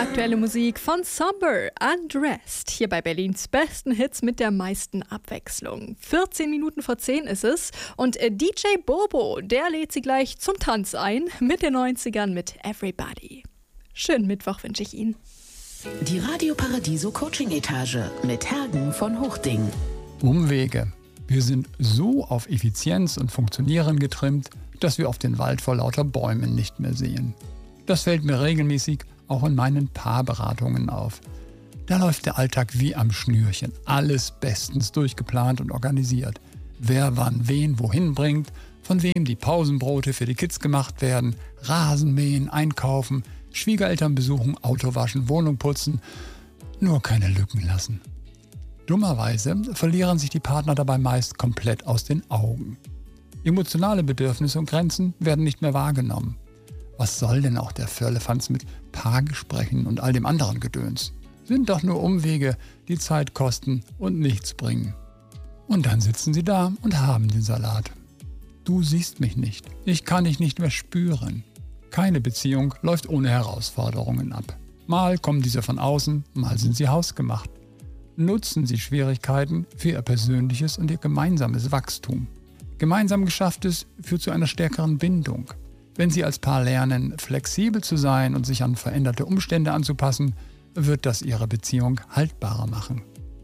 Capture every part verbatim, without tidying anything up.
Aktuelle Musik von Somber, Undressed, hier bei Berlins besten Hits mit der meisten Abwechslung. vierzehn Minuten vor zehn ist es und D J Bobo, der lädt sie gleich zum Tanz ein mit den neunzigern mit Everybody. Schönen Mittwoch wünsche ich Ihnen. Die Radio Paradiso Coaching Etage mit Hergen von Huchting. Umwege. Wir sind so auf Effizienz und Funktionieren getrimmt, dass wir auf den Wald vor lauter Bäumen nicht mehr sehen. Das fällt mir regelmäßig auch in meinen Paarberatungen auf. Da läuft der Alltag wie am Schnürchen. Alles bestens durchgeplant und organisiert. Wer wann wen wohin bringt, von wem die Pausenbrote für die Kids gemacht werden, Rasen mähen, einkaufen, Schwiegereltern besuchen, Auto waschen, Wohnung putzen. Nur keine Lücken lassen. Dummerweise verlieren sich die Partner dabei meist komplett aus den Augen. Emotionale Bedürfnisse und Grenzen werden nicht mehr wahrgenommen. Was soll denn auch der Firlefanz mit Paargesprächen und all dem anderen Gedöns? Sind doch nur Umwege, die Zeit kosten und nichts bringen. Und dann sitzen sie da und haben den Salat. Du siehst mich nicht, ich kann dich nicht mehr spüren. Keine Beziehung läuft ohne Herausforderungen ab. Mal kommen diese von außen, mal sind sie hausgemacht. Nutzen Sie Schwierigkeiten für Ihr persönliches und Ihr gemeinsames Wachstum. Gemeinsam Geschafftes führt zu einer stärkeren Bindung. Wenn Sie als Paar lernen, flexibel zu sein und sich an veränderte Umstände anzupassen, wird das Ihre Beziehung haltbarer machen.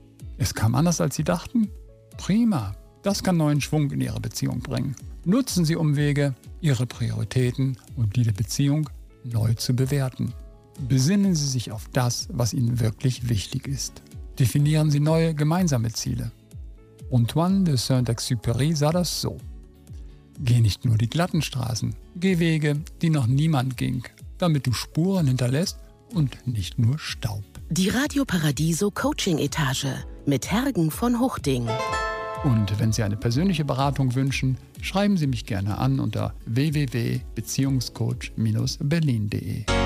Es kam anders, als Sie dachten? Prima, das kann neuen Schwung in Ihre Beziehung bringen. Nutzen Sie Umwege, Ihre Prioritäten und die der Beziehung neu zu bewerten. Besinnen Sie sich auf das, was Ihnen wirklich wichtig ist. Definieren Sie neue gemeinsame Ziele. Antoine de Saint-Exupéry sah das so. Geh nicht nur die glatten Straßen, geh Wege, die noch niemand ging, damit du Spuren hinterlässt und nicht nur Staub. Die Radio Paradiso Coaching Etage mit Hergen von Huchting. Und wenn Sie eine persönliche Beratung wünschen, schreiben Sie mich gerne an unter w w w punkt beziehungscoach Bindestrich berlin punkt de.